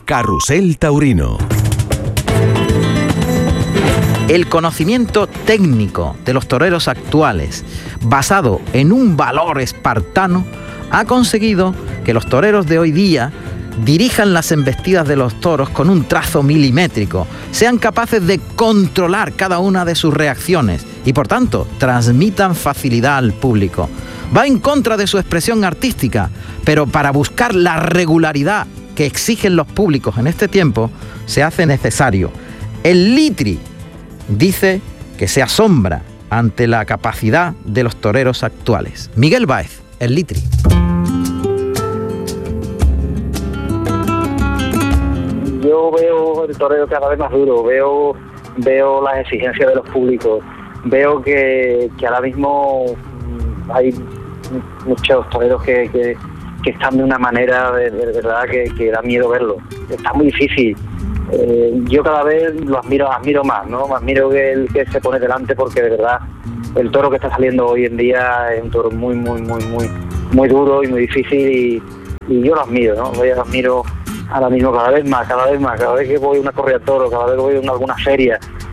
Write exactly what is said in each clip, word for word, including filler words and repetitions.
Carrusel Taurino. El conocimiento técnico de los toreros actuales, basado en un valor espartano, ha conseguido que los toreros de hoy día dirijan las embestidas de los toros con un trazo milimétrico, sean capaces de controlar cada una de sus reacciones y, por tanto, transmitan facilidad al público. Va en contra de su expresión artística, pero para buscar la regularidad que exigen los públicos en este tiempo, se hace necesario. El Litri dice que se asombra ante la capacidad de los toreros actuales. Miguel Báez, el Litri. Yo veo el torero cada vez más duro, veo veo las exigencias de los públicos, veo que, que ahora mismo hay muchos toreros que, que, que están de una manera de, de verdad que, que da miedo verlo. Está muy difícil. Eh, yo cada vez lo admiro, admiro más, ¿no? Admiro que el que se pone delante, porque de verdad el toro que está saliendo hoy en día es un toro muy, muy, muy, muy, muy duro y muy difícil, y, y yo lo admiro, ¿no? Yo lo admiro ahora mismo cada vez más, cada vez más, cada vez que voy a una corrida de toro, cada vez que voy a alguna feria,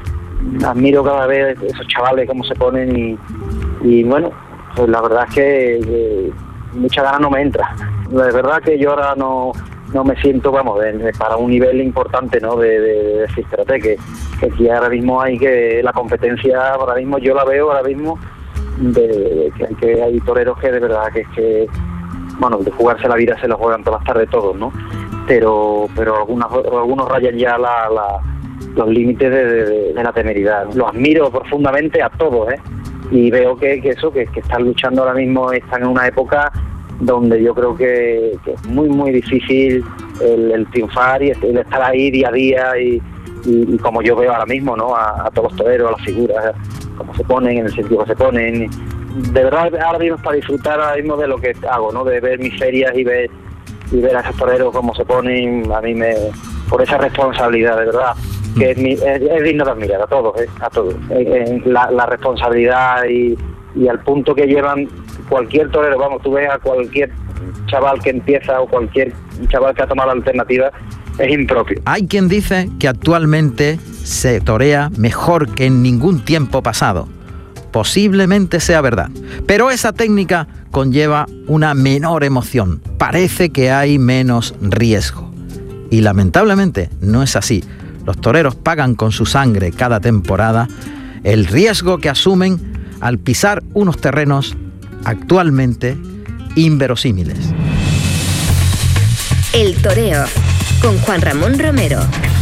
admiro cada vez esos chavales cómo se ponen, y, y bueno, pues la verdad es que, que mucha gana no me entra. La verdad que yo ahora no, no me siento, vamos, de, de, para un nivel importante, ¿no? De, de, de decir, espérate, que, que aquí ahora mismo hay que, la competencia ahora mismo yo la veo ahora mismo, de, de, que, hay, que hay toreros que de verdad que es que, bueno, de jugarse la vida se lo juegan todas las tardes todos, ¿no? Pero pero algunos, algunos rayan ya la, la, los límites de, de, de la temeridad. Los admiro profundamente a todos, ¿eh? Y veo que, que eso, que, que están luchando ahora mismo, están en una época donde yo creo que, que es muy, muy difícil el, el triunfar y el estar ahí día a día, y, y, y como yo veo ahora mismo, ¿no? A, a todos los toreros, a las figuras, cómo se ponen, en el sentido que se ponen. De verdad, ahora mismo es para disfrutar ahora mismo de lo que hago, ¿no? De ver mis ferias y ver y ver a esos toreros cómo se ponen, a mí me, por esa responsabilidad, de verdad, que es, es, es digno de admirar a todos, ¿eh? A todos. Eh, eh, la, la responsabilidad y, y al punto que llevan cualquier torero, vamos, tú ves a cualquier chaval que empieza o cualquier chaval que ha tomado la alternativa, es impropio. Hay quien dice que actualmente se torea mejor que en ningún tiempo pasado. Posiblemente sea verdad, pero esa técnica conlleva una menor emoción. Parece que hay menos riesgo. Y lamentablemente no es así. Los toreros pagan con su sangre cada temporada el riesgo que asumen al pisar unos terrenos actualmente inverosímiles. El toreo, con Juan Ramón Romero.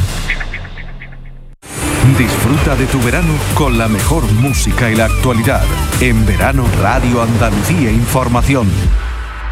Disfruta de tu verano con la mejor música y la actualidad. En Verano Radio Andalucía Información.